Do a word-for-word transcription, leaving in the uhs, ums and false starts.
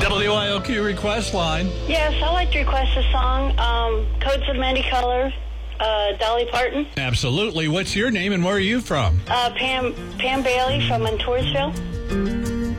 W I L Q request line. Yes, I'd like to request a song, um, Coats of Many Colors, uh, Dolly Parton. Absolutely. What's your name and where are you from? Uh, Pam Pam Bailey from Montoursville.